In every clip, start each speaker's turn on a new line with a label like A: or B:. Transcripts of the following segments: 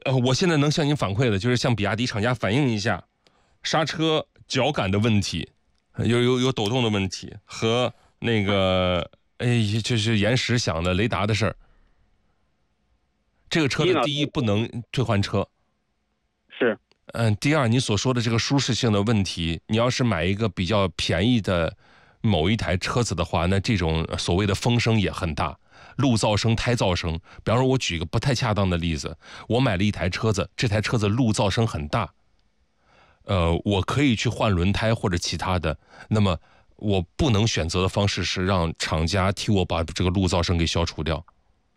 A: 我现在能向您反馈的就是向比亚迪厂家反映一下刹车脚感的问题，有抖动的问题和那个就是延时响的雷达的事儿。这个车的第一不能退换车，
B: 是，
A: 第二你所说的这个舒适性的问题，你要是买一个比较便宜的某一台车子的话，那这种所谓的风声也很大，路噪声、胎噪声。比方说，我举一个不太恰当的例子，我买了一台车子，这台车子路噪声很大，我可以去换轮胎或者其他的，那么我不能选择的方式是让厂家替我把这个路噪声给消除掉。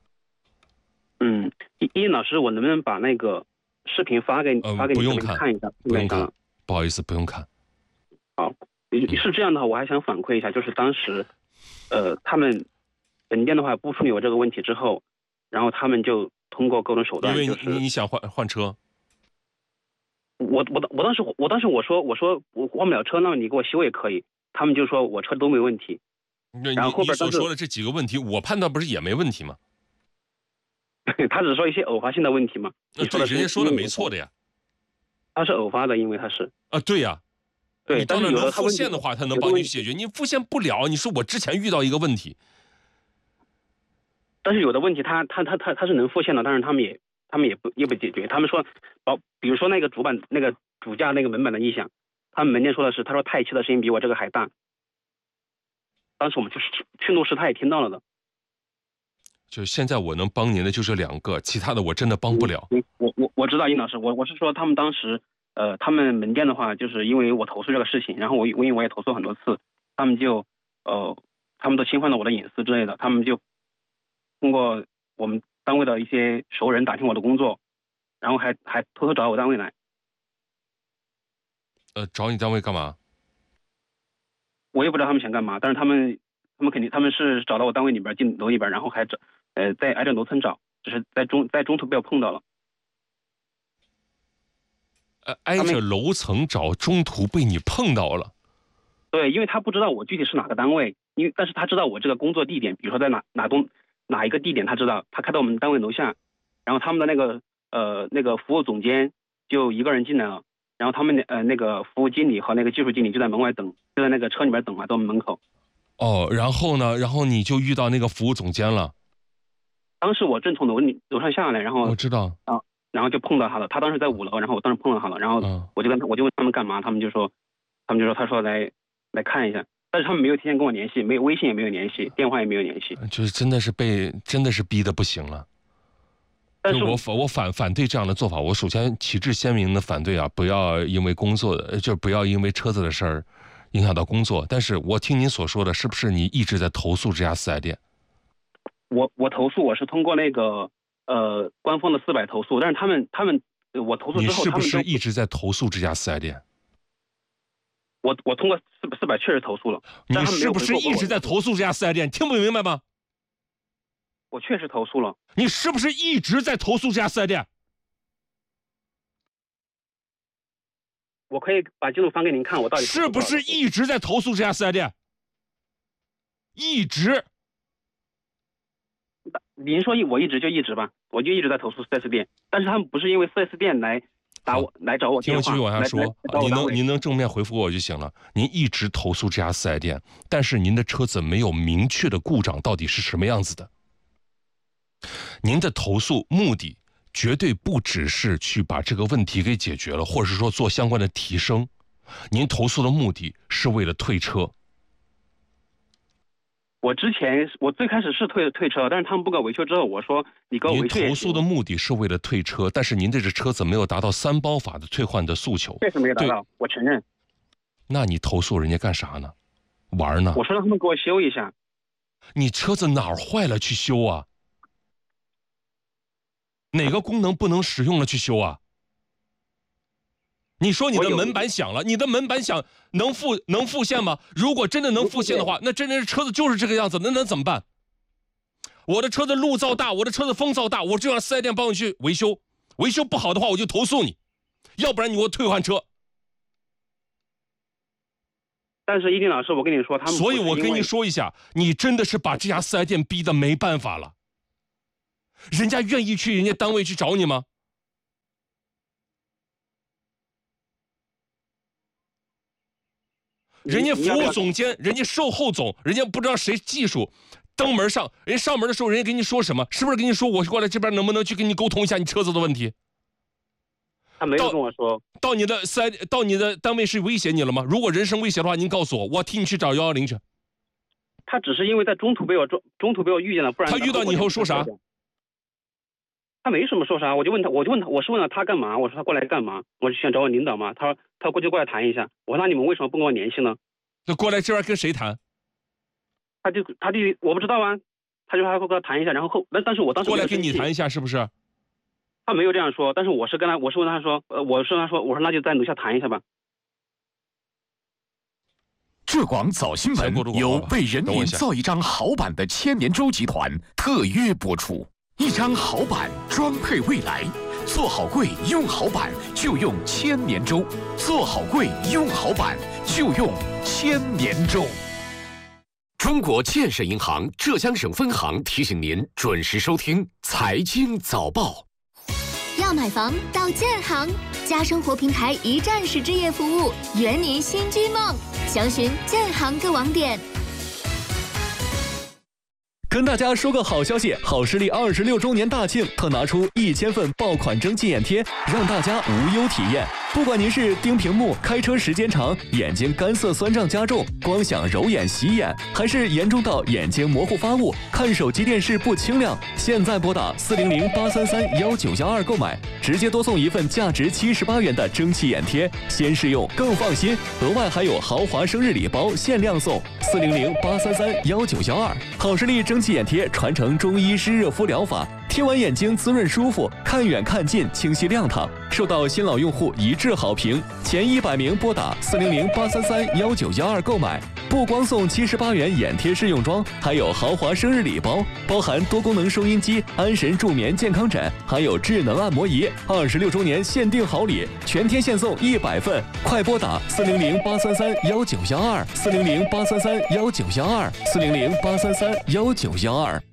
B: 伊老师，我能不能把那个视频发给你
A: 不用
B: 看一下？
A: 不用看，不好意思，不用看。
B: 好，是这样的话，我还想反馈一下，就是当时，他们本店的话不处理我这个问题之后，然后他们就通过各种手段，
A: 因为你想换车。
B: 我当时我说我换不了车，那么你给我修也可以。他们就说我车都没问题。然后后边
A: 你所说的这几个问题，我判断不是也没问题吗？
B: 他只说一些偶发性的问题嘛。
A: 对，人家说的没错的呀。
B: 他是偶发的，因为他是。
A: 对呀。
B: 对，
A: 你当然能复现的话，他能帮你解决。你复现不了，你说我之前遇到一个问题。
B: 但是有的问题他是能复现的，但是他们也不解决。他们说，比如说那个主驾那个门板的异响，他们门店说的是，他说太气的声音比我这个还大。当时我们就是去录室，他也听到了的。
A: 就现在我能帮您的就这2个，其他的我真的帮不了。
B: 我知道殷老师，我是说他们当时他们门店的话，就是因为我投诉这个事情，然后因为我也投诉很多次，他们就他们都侵犯了我的隐私之类的，他们就通过我们单位的一些熟人打听我的工作，然后还偷偷找我单位来。
A: 找你单位干嘛？
B: 我也不知道他们想干嘛，但是他们肯定他们是找到我单位里边进楼里边，然后还在挨着楼层找，只是在中途被我碰到了。
A: 挨着楼层找，中途被你碰到了。
B: 对，因为他不知道我具体是哪个单位，但是他知道我这个工作地点，比如说在哪一个地点，他知道，他开到我们单位楼下，然后他们的那个服务总监就一个人进来了，然后他们那个服务经理和那个技术经理就在门外等，就在那个车里边等嘛，到我们门口。
A: 然后呢？然后你就遇到那个服务总监了。当
B: 时我正从楼上下来，然后
A: 我知道
B: 然后就碰到他了。他当时在5楼，然后我当时碰到他了，然后我就问他们干嘛，他们就说他说来看一下，但是他们没有提前跟我联系，没有微信也没有联系，电话也没有联系，
A: 就是真的是逼得不行了。
B: 但是
A: 我反对这样的做法。我首先旗帜鲜明的反对不要因为工作的，就不要因为车子的事儿影响到工作。但是我听您所说的，是不是你一直在投诉这家4S店？
B: 我投诉，我是通过那个官方的400投诉，但是他们我投诉之后，
A: 你是不是一直在投诉这家4S店？
B: 我通过400确实投诉了。
A: 你是不是一直在投诉这家4S店？听不明白吗？
B: 我确实投诉了。
A: 你是不是一直在投诉这家4S店？
B: 我可以把记录翻给您看，我到底
A: 是不是一直在投诉这家4S店？一直。
B: 您说我一直就一直吧，我就一直在投诉4S店，但是他们不是因为4S店来找我电话。
A: 听我继续往下说，您能正面回复我就行了。您一直投诉这家4S店，但是您的车子没有明确的故障到底是什么样子的。您的投诉目的绝对不只是去把这个问题给解决了，或者是说做相关的提升。您投诉的目的是为了退车。
B: 我最开始是退车，但是他们不给我维修之后，我说你给我维修。
A: 您投诉的目的是为了退车，但是您这车子没有达到3包法的退换的诉求。
B: 确实没有达到，我承认。
A: 那你投诉人家干啥呢？玩呢？
B: 我说让他们给我修一下。
A: 你车子哪儿坏了去修啊？哪个功能不能使用了去修啊？你说你的门板响了，你的门板响能复现吗？如果真的能复现的话，那真的车子就是这个样子，那能怎么办？我的车子路噪大，我的车子风噪大，我就让4S店帮我去维修，维修不好的话我就投诉你，要不然你给我退换车。
B: 但是一定老师，我跟你说，他们
A: 所以我跟你说一下，你真的是把这家4S店逼得没办法了。人家愿意去人家单位去找你吗？ 人家服务总监，人家售后总，人家不知道谁技术。登门上，人上门的时候，人家跟你说什么？是不是跟你说我过来这边能不能去跟你沟通一下你车子的问题？
B: 他没有跟我说。
A: 到你的单位是威胁你了吗？如果人身威胁的话，您告诉我，我替你去找110去。
B: 他只是因为在中途被我遇见了，不然
A: 他遇到你以后说啥？
B: 他没什么说啥，我是问了他干嘛？我说他过来干嘛？我就想找我领导嘛。他说他过来谈一下。我说那你们为什么不跟我联系呢？
A: 就过来这边跟谁谈？
B: 他就我不知道啊，他就还会跟他谈一下，然后但是我当时
A: 过来跟你谈一下是不是？
B: 他没有这样说，但是我是问他说，我说那就在楼下谈一下吧。
C: 浙广早新闻由为人民造一张好版的千年舟集团特约播出，一张好版装配未来。做好柜用好版就用千年舟，做好柜用好版就用千年舟。中国建设银行浙江省分行提醒您准时收听财经早报。
D: 要买房到建行，家生活平台一站式置业服务，圆您新居梦。详询建行各网点。
E: 跟大家说个好消息，好视力26周年大庆特拿出1000份爆款蒸汽眼贴，让大家无忧体验。不管您是盯屏幕、开车时间长、眼睛干涩酸胀加重、光想揉眼洗眼，还是严重到眼睛模糊发雾、看手机电视不清亮，现在拨打400-833-1912购买，直接多送一份价值78元的蒸汽眼贴，先试用更放心。额外还有豪华生日礼包限量送，400-833-1912。好视力蒸汽眼贴传承中医湿热敷疗法，贴完眼睛滋润舒服，看远看近清晰亮堂，受到新老用户一致好评。前100名拨打400-833-1912购买，不光送78元眼贴试用装，还有豪华生日礼包，包含多功能收音机、安神助眠健康枕，还有智能按摩仪。26周年限定好礼，全贴现送100份，快拨打400-833-1912 400-833-1912 400-833-1912。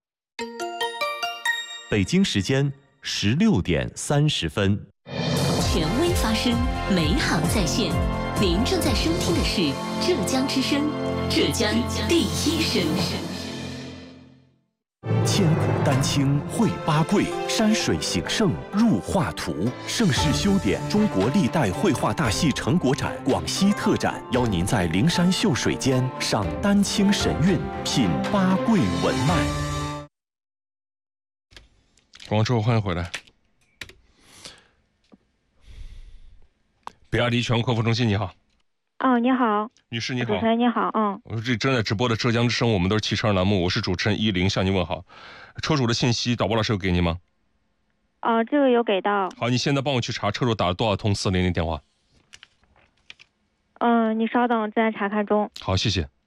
F: 北京时间16点30分。
G: 权威发声，美好在线。您正在收听的是浙江之声，浙江第一声。
F: 千古丹青绘八桂，山水形胜入画图。盛世修典中国历代绘画大戏成果展广西特展，邀您在灵山秀水间赏丹青神韵，品八桂文脉。
A: 广州，欢迎回来。比亚迪全国客服中心，你好。
H: 哦，你好，
A: 女士你好，
H: 主持人你好，
A: 我是这正在直播的浙江之声，我们都是汽车栏目，我是主持人10，向您问好。车主的信息，导播老师有给您吗？
H: 这个有给到。
A: 好，你现在帮我去查车主打了多少通400电话。
H: 你稍等，正在查看中。
A: 好，谢谢。